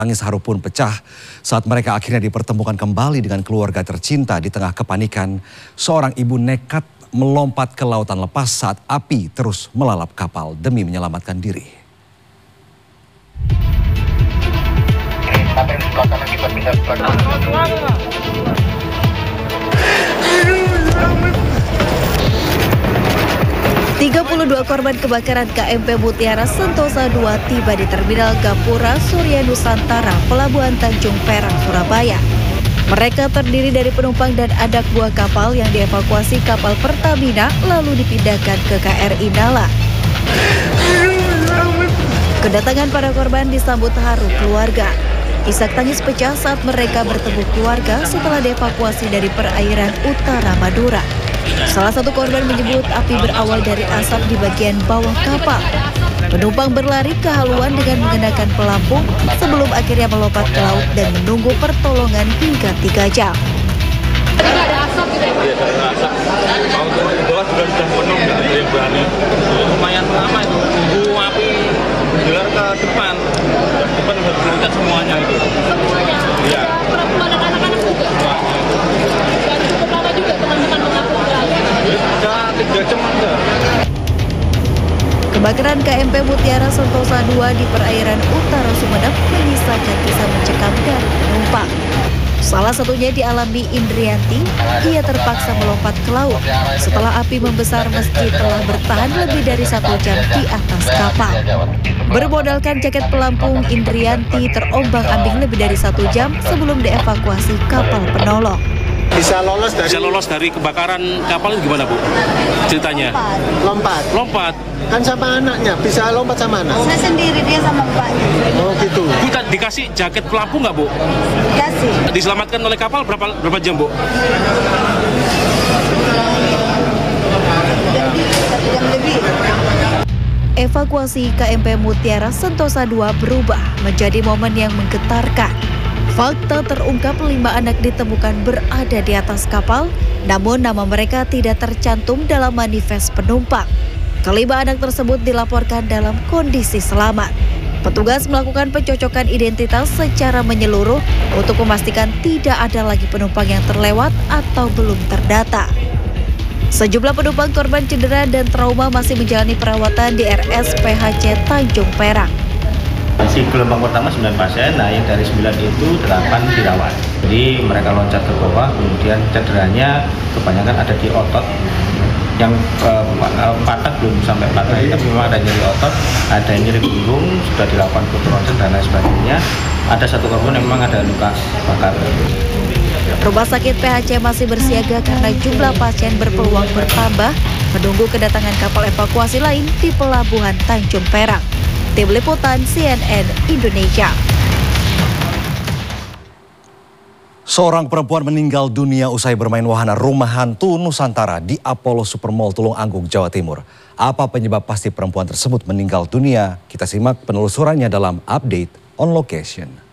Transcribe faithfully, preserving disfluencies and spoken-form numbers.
Tangis haru pun pecah saat mereka akhirnya dipertemukan kembali dengan keluarga tercinta di tengah kepanikan. Seorang ibu nekat melompat ke lautan lepas saat api terus melalap kapal demi menyelamatkan diri. tiga puluh dua korban kebakaran K M P Mutiara Sentosa dua tiba di Terminal Gapura Surya Nusantara, Pelabuhan Tanjung Perak, Surabaya. Mereka terdiri dari penumpang dan anak buah kapal yang dievakuasi kapal Pertamina lalu dipindahkan ke K R I Nala. Kedatangan para korban disambut haru keluarga. Isak tangis pecah saat mereka bertemu keluarga setelah dievakuasi dari perairan utara Madura. Salah satu korban menyebut api berawal dari asap di bagian bawah kapal. Penumpang berlari kehaluan dengan mengenakan pelampung sebelum akhirnya melompat ke laut dan menunggu pertolongan hingga tiga jam. Tidak ada asap gitu ya? Iya, ada asap. Mau turun ke bawah juga sudah penuh gitu ya, berani. Lumayan lama itu, tunggu api bergelar ke depan. Ke depan sudah berangkat semuanya itu. Semuanya? Iya. Perempuan dan anak-anak juga? Semuanya. Dan cukup lama juga teman-teman mengaku berani? Sudah tiga jam aja. Kebakaran K M P Mutiara Sentosa dua di perairan utara Sumeneb menyisakan kisah mencekam dari penumpang. Salah satunya dialami Indrianti, ia terpaksa melompat ke laut setelah api membesar meski telah bertahan lebih dari satu jam di atas kapal. Bermodalkan jaket pelampung, Indrianti terombang-ambing lebih dari satu jam sebelum dievakuasi kapal penolong. Bisa lolos dari... Bisa lolos dari kebakaran kapal itu gimana, Bu? Ceritanya? Lompat. Lompat? Kan sama anaknya, bisa lompat sama anak? Saya sendiri, dia sama bapaknya. Oh gitu. Bu, dikasih jaket pelampung nggak, Bu? Dikasih. Diselamatkan oleh kapal berapa berapa jam, Bu? Satu jam lebih. Evakuasi K M P Mutiara Sentosa dua berubah menjadi momen yang menggetarkan. Fakta terungkap lima anak ditemukan berada di atas kapal, namun nama mereka tidak tercantum dalam manifest penumpang. Kelima anak tersebut dilaporkan dalam kondisi selamat. Petugas melakukan pencocokan identitas secara menyeluruh untuk memastikan tidak ada lagi penumpang yang terlewat atau belum terdata. Sejumlah penumpang korban cedera dan trauma masih menjalani perawatan di R S P H C Tanjung Perak. Si gelombang pertama sembilan pasien, nah yang dari sembilan itu delapan dirawat. Jadi mereka loncat ke bawah, kemudian cederanya kebanyakan ada di otot. Yang eh, patah belum sampai patah, tapi memang ada nyeri otot, ada nyeri punggung, sudah dilakukan foto ronsen dan lain sebagainya. Ada satu korban yang memang ada luka bakar. Rumah sakit P H C masih bersiaga karena jumlah pasien berpeluang bertambah, menunggu kedatangan kapal evakuasi lain di Pelabuhan Tanjung Perak. Tim Liputan C N N Indonesia. Seorang perempuan meninggal dunia usai bermain wahana rumah hantu Nusantara di Apollo Supermall Tulung Agung, Jawa Timur. Apa penyebab pasti perempuan tersebut meninggal dunia? Kita simak penelusurannya dalam Update on Location.